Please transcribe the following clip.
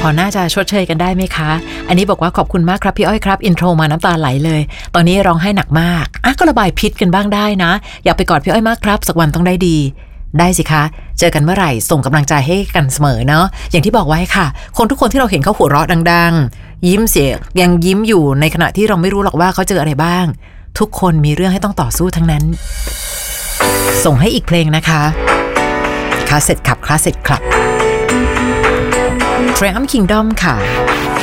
พอน่าจะชดเชยกันได้ไหมคะอันนี้บอกว่าขอบคุณมากครับพี่อ้อยครับอินโทรมาน้ำตาไหลเลยตอนนี้ร้องไห้หนักมากก็ระบายพิษกันบ้างได้นะอยากไปกอดพี่อ้อยมากครับสักวันต้องได้ดีได้สิคะเจอกันเมื่อไหร่ส่งกำลังใจให้กันเสมอเนาะอย่างที่บอกไว้ค่ะคนทุกคนที่เราเห็นเขาหัวเราะดังๆยิ้มเสียยังยิ้มอยู่ในขณะที่เราไม่รู้หรอกว่าเขาเจออะไรบ้างทุกคนมีเรื่องให้ต้องต่อสู้ทั้งนั้นส่งให้อีกเพลงนะคะคลาสเซ็ตคลับTriumph Kingdom ค่ะ